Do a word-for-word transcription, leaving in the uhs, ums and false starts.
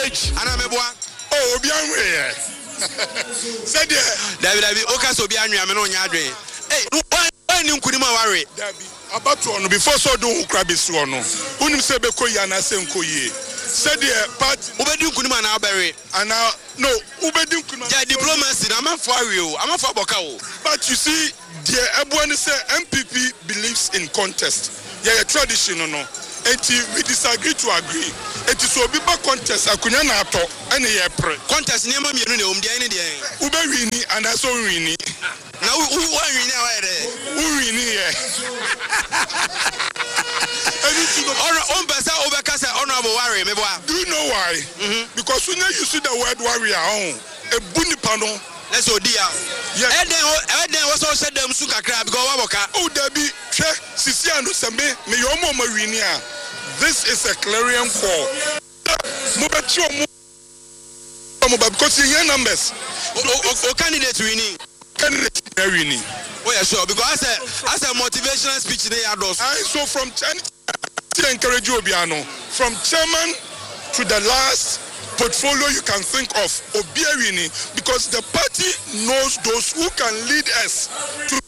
age. Anameboa. Oh, Obi Anwe. Said there. David David Oka so Obi Anwe me no nya adwen. Hey, why why ni nkunima ware? David. About one before so do krabi so no. Unim se be koyi anase nkoyi. Said there part Ubedi nkunima na abere. And now no, ubedi nkunima. Ja diplomacy na amafo awe o. Amafo aboka o. But you see, the everyone say M P P believes in contest. Yeah, yeah, tradition no. And we disagree to agree. It is so big contest. Akunya na ato. Any year pre. Contest ni ma mienu ne om dia ni dia. Ube wini and I so wini. Na who who wini awa there? Who wini here? On pesa obekasa honorable worry me boa. Do you know why? Mm-hmm. Because when you see the word warrior on a buni pano. Let's go dia. Yeah. And then and then was also them su kakra because waboka. Oh Debbie, che sisi anu sembe me yomo ma wini a. This is a clarion call. Mo betio mo because you numbers. O candidate winning. Candidate winning. Oh yeah, sure. Because as a as a motivational speech they are those. And so from to encourage you, Obiano, from chairman to the last portfolio you can think of, Obiawini, because the party knows those who can lead us to